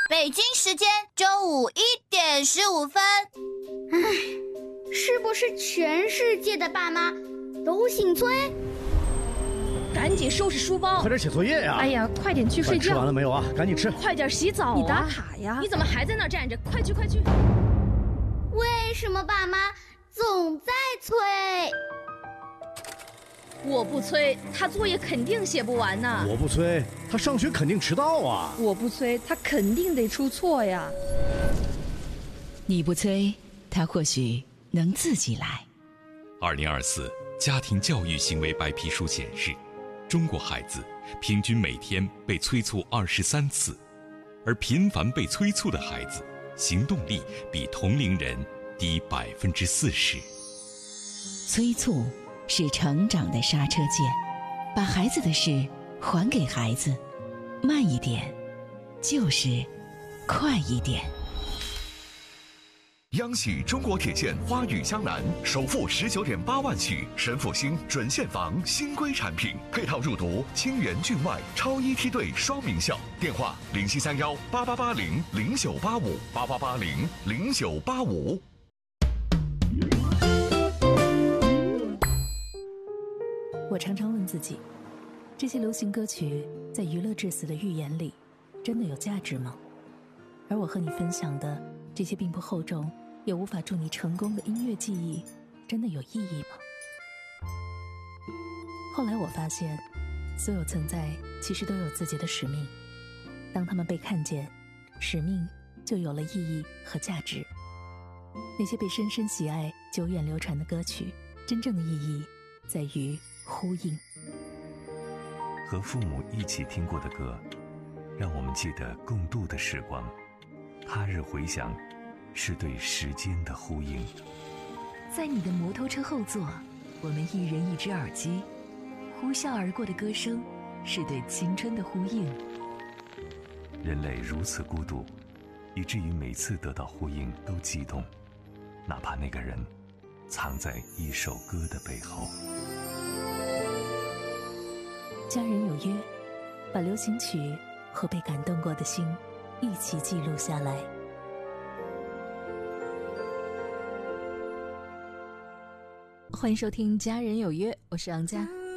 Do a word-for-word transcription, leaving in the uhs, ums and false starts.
北京时间周五一点十五分。 唉，是不是全世界的爸妈都姓崔？ 赶紧收拾书包， 快点写作业呀！ 哎呀，快点去睡觉。 吃完了没有啊？赶紧吃。 快点洗澡啊！你打卡呀！你怎么还在那儿站着？快去快去！ 为什么爸妈总在催？ 我不催，他作业肯定写不完呢。 我不催，他上学肯定迟到啊。 我不催，他肯定得出错呀。 你不催，他或许能自己来。 二零二四家庭教育行为白皮书显示，中国孩子平均每天被催促二十三次，而频繁被催促的孩子，行动力比同龄人低百分之四十。 催促是成长的刹车键，把孩子的事还给孩子，慢一点，就是快一点。 央喜中国铁线花语江南首付十九点八万起，神复兴准现房新规产品，配套入读清源郡外超一梯队双名校。电话零七三幺八八八零零九八五八八八零零九八五。 我常常问自己，这些流行歌曲在娱乐至死的预言里，真的有价值吗？而我和你分享的这些并不厚重，也无法助你成功的音乐记忆，真的有意义吗？后来我发现，所有存在其实都有自己的使命，当他们被看见，使命就有了意义和价值。那些被深深喜爱、久远流传的歌曲，真正的意义在于呼应。 和父母一起听过的歌，让我们记得共度的时光。他日回响，是对时间的呼应。 在你的摩托车后座，我们一人一只耳机，呼啸而过的歌声，是对青春的呼应。 人类如此孤独，以至于每次得到呼应都激动，哪怕那个人藏在一首歌的背后。 家人有约，把流行曲和被感动过的心一起记录下来。 欢迎收听《家人有约》，我是杨佳。